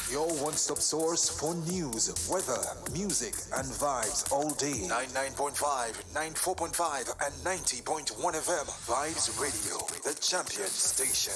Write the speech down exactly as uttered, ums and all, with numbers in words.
Your one-stop source for news, weather, music, and vibes all day. ninety-nine point five, ninety-four point five, and ninety point one F M. Vibes Radio, the champion station.